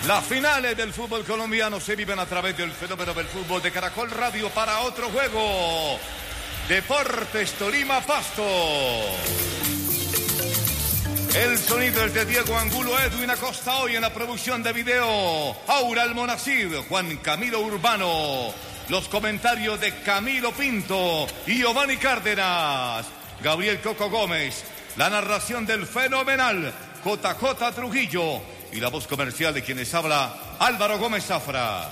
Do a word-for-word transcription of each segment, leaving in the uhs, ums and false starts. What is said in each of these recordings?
Las finales del fútbol colombiano se viven a través del fenómeno del fútbol de Caracol Radio para otro juego. Deportes Tolima Pasto. El sonido es de Diego Angulo, Edwin Acosta hoy en la producción de video. Aura Almonacid, Juan Camilo Urbano. Los comentarios de Camilo Pinto y Giovanni Cárdenas. Gabriel Coco Gómez. La narración del fenomenal J J Trujillo. Y la voz comercial de quienes habla Álvaro Gómez Zafra.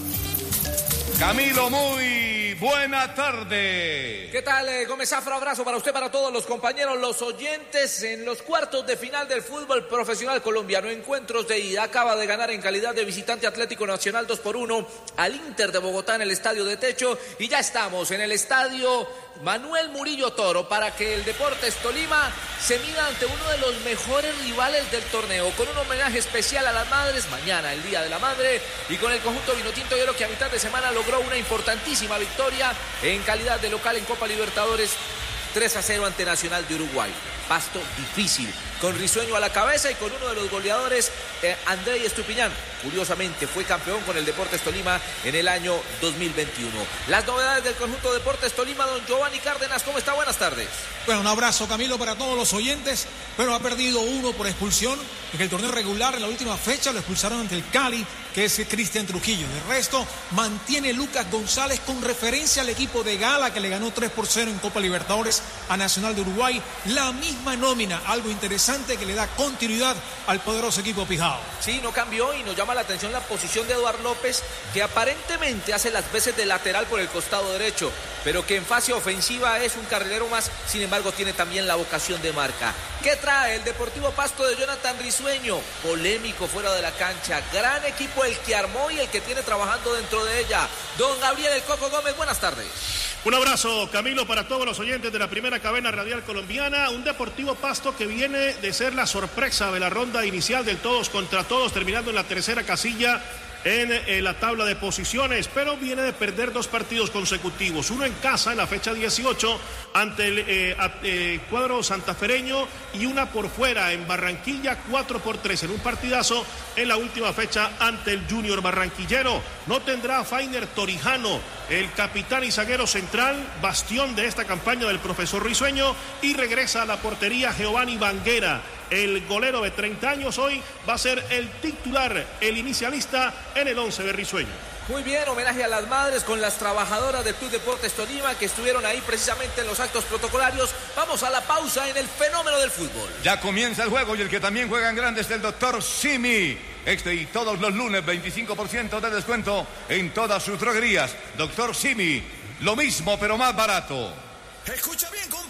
Camilo, muy buena tarde. ¿Qué tal, eh, Gómez Zafra? Abrazo para usted, para todos los compañeros, los oyentes. En los cuartos de final del fútbol profesional colombiano, encuentros de ida, acaba de ganar en calidad de visitante Atlético Nacional dos por uno al Inter de Bogotá en el Estadio de Techo. Y ya estamos en el Estadio Manuel Murillo Toro para que el Deportes Tolima se mida ante uno de los mejores rivales del torneo, con un homenaje especial a las madres, mañana el Día de la Madre, y con el conjunto vinotinto Hielo, que a mitad de semana logró una importantísima victoria en calidad de local en Copa Libertadores, tres a cero ante Nacional de Uruguay. Pasto difícil, con Risueño a la cabeza y con uno de los goleadores, eh, André Estupiñán. Curiosamente fue campeón con el Deportes Tolima en el año dos mil veintiuno. Las novedades del conjunto Deportes Tolima, don Giovanni Cárdenas, ¿cómo está? Buenas tardes. Bueno, un abrazo, Camilo, para todos los oyentes. Pero ha perdido uno por expulsión. En el torneo regular, en la última fecha, lo expulsaron ante el Cali, que es Cristian Trujillo. De resto, mantiene Lucas González con referencia al equipo de Gala, que le ganó tres por cero en Copa Libertadores a Nacional de Uruguay. La misma nómina, algo interesante que le da continuidad al poderoso equipo Pijao. Sí, no cambió, y nos llama la atención la posición de Eduardo López, que aparentemente hace las veces de lateral por el costado derecho, pero que en fase ofensiva es un carrilero más. Sin embargo, tiene también la vocación de marca. ¿Qué trae el Deportivo Pasto de Jonathan Risueño? Polémico fuera de la cancha, gran equipo el que armó y el que tiene trabajando dentro de ella. Don Gabriel El Coco Gómez, buenas tardes. Un abrazo, Camilo, para todos los oyentes de la primera cadena radial colombiana. Un Deportivo Pasto que viene de ser la sorpresa de la ronda inicial del todos contra todos, terminando en la tercera casilla en eh, la tabla de posiciones, pero viene de perder dos partidos consecutivos, uno en casa en la fecha dieciocho ante el eh, a, eh, cuadro santafereño, y una por fuera en Barranquilla, cuatro por tres en un partidazo en la última fecha ante el Junior barranquillero. No tendrá a Fainer Torijano, el capitán y zaguero central, bastión de esta campaña del profesor Risueño, y regresa a la portería Giovanni Banguera. El golero de treinta años hoy va a ser el titular, el inicialista en el once de Risueño. Muy bien, homenaje a las madres con las trabajadoras del Club Deportes Tolima, que estuvieron ahí precisamente en los actos protocolarios. Vamos a la pausa en el fenómeno del fútbol. Ya comienza el juego, y el que también juega en grande es el doctor Simi. Este y todos los lunes, veinticinco por ciento de descuento en todas sus droguerías. doctor Simi, lo mismo pero más barato. Escucha bien, compadre.